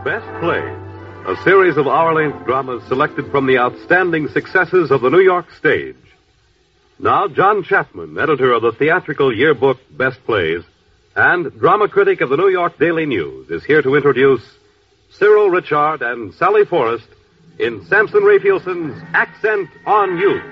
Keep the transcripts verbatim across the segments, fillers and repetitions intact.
Best Plays, a series of hour-length dramas selected from the outstanding successes of the New York stage. Now, John Chapman, editor of the theatrical yearbook Best Plays and drama critic of the New York Daily News, is here to introduce Cyril Ritchard and Sally Forrest in Samson Ray Fielson's Accent on Youth.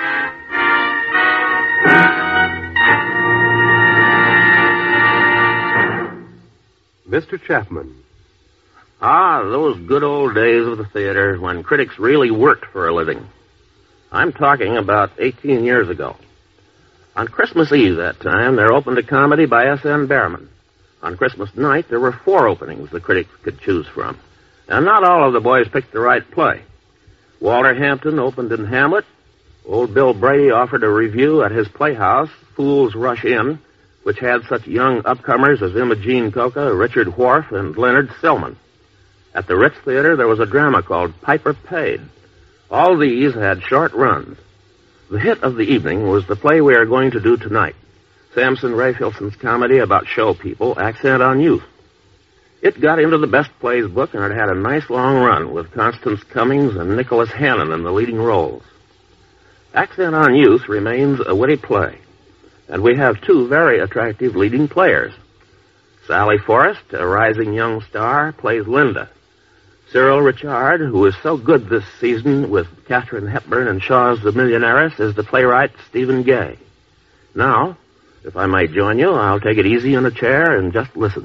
Mister Chapman. Ah, those good old days of the theater when critics really worked for a living. I'm talking about eighteen years ago. On Christmas Eve that time, there opened a comedy by S N Behrman. On Christmas night, there were four openings the critics could choose from. And not all of the boys picked the right play. Walter Hampton opened in Hamlet. Old Bill Brady offered a review at his playhouse, Fools Rush In, which had such young upcomers as Imogene Coca, Richard Wharf, and Leonard Stillman. At the Ritz Theater, there was a drama called Piper Paid. All these had short runs. The hit of the evening was the play we are going to do tonight, Samson Ray Fielson's comedy about show people, Accent on Youth. It got into the Best Plays book, and it had a nice long run with Constance Cummings and Nicholas Hannon in the leading roles. Accent on Youth remains a witty play, and we have two very attractive leading players. Sally Forrest, a rising young star, plays Linda. Cyril Ritchard, who is so good this season with Katharine Hepburn and Shaw's The Millionaires, is the playwright Stephen Gay. Now, if I might join you, I'll take it easy in a chair and just listen.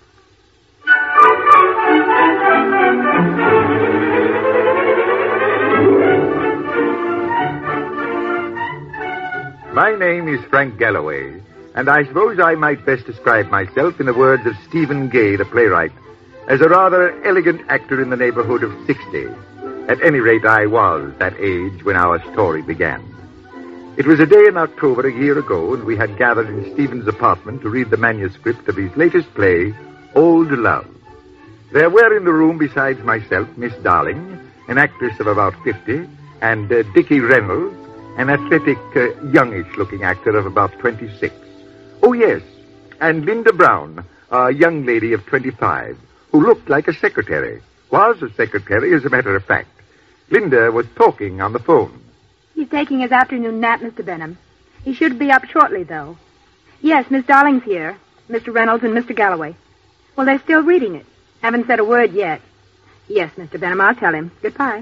My name is Frank Galloway, and I suppose I might best describe myself in the words of Stephen Gay, the playwright, as a rather elegant actor in the neighborhood of sixty. At any rate, I was that age when our story began. It was a day in October a year ago, and we had gathered in Stephen's apartment to read the manuscript of his latest play, Old Love. There were in the room, besides myself, Miss Darling, an actress of about fifty, and uh, Dickie Reynolds, an athletic, uh, youngish-looking actor of about twenty-six. Oh, yes, and Linda Brown, a young lady of twenty-five, who looked like a secretary. Was a secretary, as a matter of fact. Linda was talking on the phone. He's taking his afternoon nap, Mister Benham. He should be up shortly, though. Yes, Miss Darling's here. Mister Reynolds and Mister Galloway. Well, they're still reading it. Haven't said a word yet. Yes, Mister Benham, I'll tell him. Goodbye.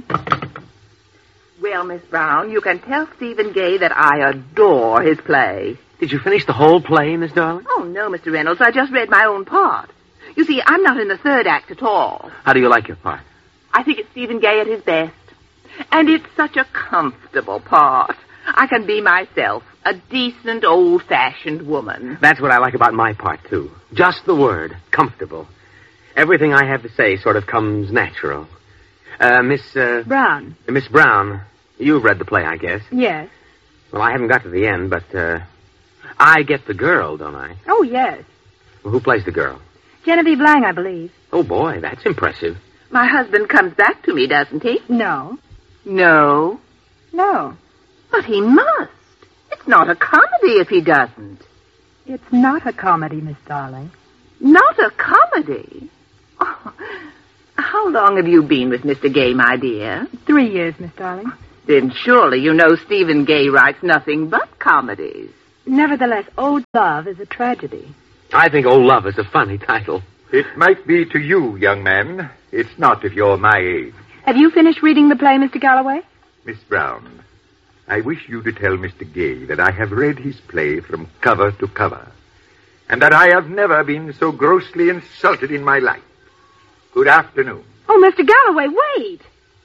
Well, Miss Brown, you can tell Stephen Gay that I adore his play. Did you finish the whole play, Miss Darling? Oh, no, Mister Reynolds. I just read my own part. You see, I'm not in the third act at all. How do you like your part? I think it's Stephen Gay at his best. And it's such a comfortable part. I can be myself, a decent, old-fashioned woman. That's what I like about my part, too. Just the word, comfortable. Everything I have to say sort of comes natural. Uh, Miss, uh... Brown. Uh, Miss Brown, you've read the play, I guess. Yes. Well, I haven't got to the end, but, uh... I get the girl, don't I? Oh, yes. Well, who plays the girl? Genevieve Lang, I believe. Oh, boy, that's impressive. My husband comes back to me, doesn't he? No. No? No. But he must. It's not a comedy if he doesn't. It's not a comedy, Miss Darling. Not a comedy? Oh, how long have you been with Mister Gay, my dear? Three years, Miss Darling. Then surely you know Stephen Gay writes nothing but comedies. Nevertheless, Old Love is a tragedy. I think Old Love is a funny title. It might be to you, young man. It's not if you're my age. Have you finished reading the play, Mister Galloway? Miss Brown, I wish you to tell Mister Gay that I have read his play from cover to cover, and that I have never been so grossly insulted in my life. Good afternoon. Oh, Mister Galloway, wait!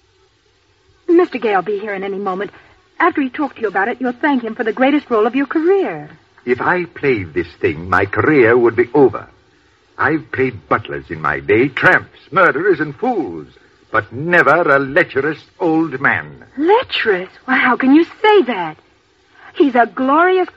Mister Gay will be here in any moment. After he talked to you about it, you'll thank him for the greatest role of your career. If I played this thing, my career would be over. I've played butlers in my day, tramps, murderers, and fools, but never a lecherous old man. Lecherous? Why, how can you say that? He's a glorious